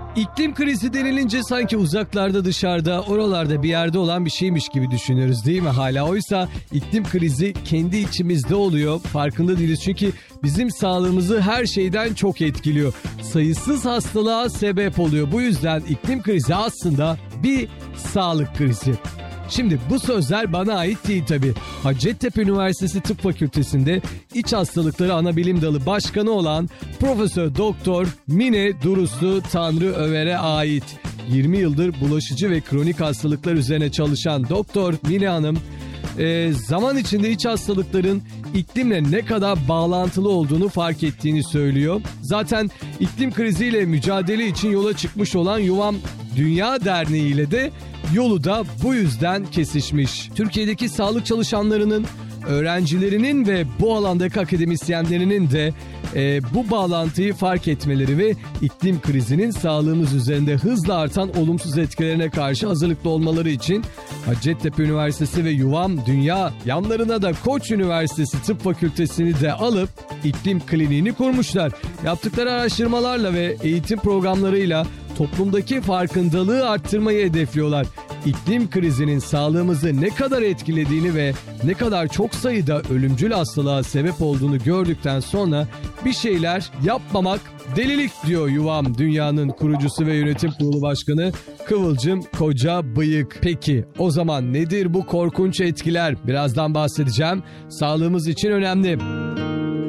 İklim krizi denilince sanki uzaklarda, dışarıda, oralarda bir yerde olan bir şeymiş gibi düşünüyoruz değil mi hala? Oysa iklim krizi kendi içimizde oluyor. Farkında değiliz çünkü bizim sağlığımızı her şeyden çok etkiliyor. Sayısız hastalığa sebep oluyor. Bu yüzden iklim krizi aslında bir sağlık krizi. Şimdi bu sözler bana ait değil tabii. Hacettepe Üniversitesi Tıp Fakültesi'nde İç Hastalıkları Anabilim Dalı Başkanı olan Profesör Doktor Mine Durusu Tanrıöver'e ait. 20 yıldır bulaşıcı ve kronik hastalıklar üzerine çalışan Doktor Mine Hanım, zaman içinde iç hastalıkların iklimle ne kadar bağlantılı olduğunu fark ettiğini söylüyor. Zaten iklim kriziyle mücadele için yola çıkmış olan Yuvam Dünya Derneği ile de yolu da bu yüzden kesişmiş. Türkiye'deki sağlık çalışanlarının, öğrencilerinin ve bu alandaki akademisyenlerinin de bu bağlantıyı fark etmeleri ve iklim krizinin sağlığımız üzerinde hızla artan olumsuz etkilerine karşı hazırlıklı olmaları için Hacettepe Üniversitesi ve Yuvam Dünya, yanlarına da Koç Üniversitesi Tıp Fakültesini de alıp iklim kliniğini kurmuşlar. Yaptıkları araştırmalarla ve eğitim programlarıyla toplumdaki farkındalığı arttırmayı hedefliyorlar. İklim krizinin sağlığımızı ne kadar etkilediğini ve ne kadar çok sayıda ölümcül hastalığa sebep olduğunu gördükten sonra bir şeyler yapmamak delilik diyor Yuvam Dünya'nın kurucusu ve yönetim kurulu başkanı Kıvılcım Kocabıyık. Peki o zaman nedir bu korkunç etkiler? Birazdan bahsedeceğim. Sağlığımız için önemli.